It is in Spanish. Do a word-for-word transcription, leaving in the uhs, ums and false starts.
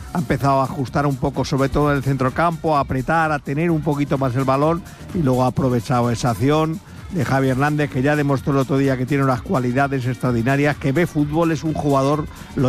ha empezado a ajustar un poco, sobre todo en el centrocampo, a apretar, a tener un poquito más el balón, y luego ha aprovechado esa acción de Javi Hernández, que ya demostró el otro día que tiene unas cualidades extraordinarias, que ve fútbol, es un jugador, lo